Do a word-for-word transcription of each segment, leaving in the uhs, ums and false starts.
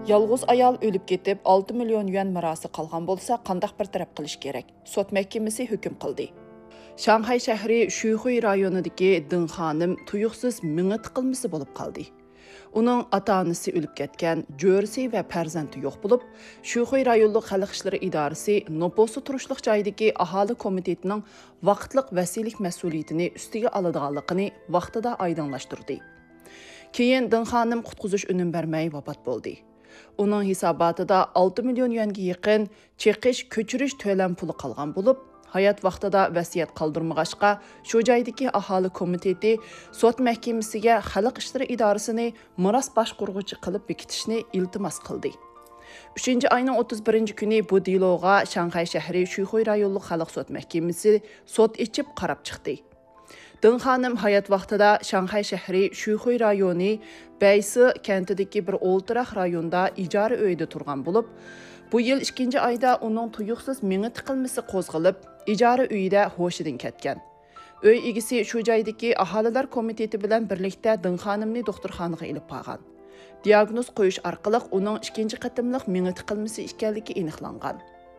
Yalğız ayal ölüp ketip olti million yuan mirasi qalğan bolsa, qandaq bir taraf qilish kerak? Sot mahkamasi hukm qildi. Shanghai shahri Shuyhui rayonidagi Ding xonim tuyuqsiz mingi tiqilmasi bo'lib qoldi. Uning ota-onasi o'lib ketgan, jo'risi va farzandi yo'q bo'lib, Shuyhui rayonlik xalq ishlari idorasi noposi turishliq joydagi aholi komitetining vaqtliq vasilik mas'uliyatini ustiga oladiganligini vaqtida oydinlashtirdi. Keyin Ding xonim qutqizish unum bermay vafot bo'ldi. Uning hisobotida olti million yuanga yaqin cheqish ko'chirish to'lam puli qolgan bo'lib, hayot vaqtida vasiyat qoldirmag'achqa shu joydagi aholi komiteti sot mahkamasiga xalq ishlari idorasini miros boshqaruvchi qilib bekitishni iltimos qildi. uchinchi oyning o'ttiz birinchi kuni bu diloga Shanghai shahri Shuyhui rayonlik xalq sot mahkamasi sot ichib qarab chiqdi. Ding xonim hayot vaqtida Shanghai shahri Shuyhui rayoni Baysi kentidagi bir o'ltiraq rayonda ijara uyida turgan bo'lib, bu yil ikkinchi oyda uning tuyuqsiz mingi tiqilmasi qo'zg'alib, ijara uyida hoshidan ketgan. Uy egisi shu joydagi aholilar komiteti bilan birlikda Ding xonimni doktorxonaga ilib qo'ygan. Diagnoz qo'yish orqali uning ikkinchi qatimliq mingi tiqilmasi ekanligi aniqlangan.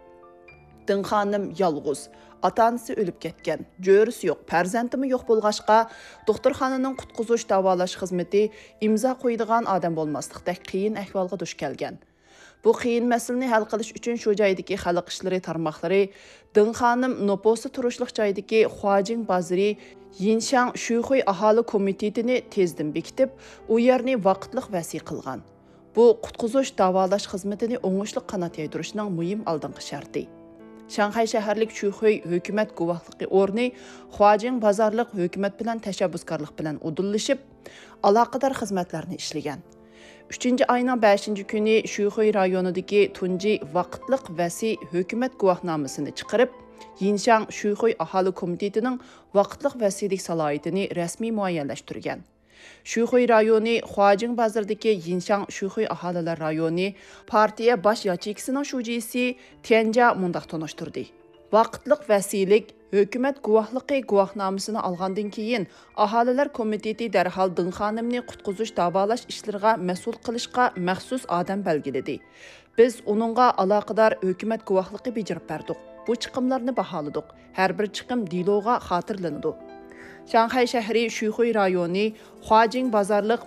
Ding xonim yolg'iz, ota-onasi o'lib ketgan, jo'risi yo'q, farzandimi yo'q bo'lg'achqa, doktorxonaning qutqizish davolash xizmati imzo qo'ydigan odam bo'lmaslikda qiyin ahvolga duch kelgan. Bu qiyin masalani hal qilish uchun shu joydagi xalq ishlari tarmoqlari Ding xonim noposi turishliq joydagi Huajing bozori Yinshan Shuyhui aholi komitetini tezdan bekitib, u yerni vaqtliq vasiy qilgan. Bu qutqizish davolash xizmatini o'ngishli qanot yaydirishning muhim oldingi sharti. Shanghai shaharlik Shuyhui hukumat guvohligi o'rni Huajing bozorliq hukumat bilan tashabbuskorlik bilan udillashib, aloqador xizmatlarni ishlagan. uchinchi oyning beshinchi kuni Shuyhui rayonidagi tunji vaqtliq vasiy hukumat guvohnomasini chiqarib, Yinshan Shuyhui aholi komitetining vaqtliq vasiylik salohiyatini rasmiy muayyanlashtirgan. Shuyhui rayoni Huajing bozoridagi Yinshan Shuyhui aholilar rayoni partiya bosh yachikisining shujisi Tianja mundaq tonishtirdi. Vaqtliq vasiylik hukumat guvohligi guvohnomasini olgandan keyin aholilar komiteti darhol Ding xonimni qutqizish davolash ishlariga mas'ul qilishga maxsus odam belgiladi. Biz uningga aloqador hukumat guvohligi bejirib berdik. Bu chiqimlarni baholadik. Har bir chiqim diloga xotirlanadi. Shanghai shahri Shuyhui rayoni Huajing bozorliq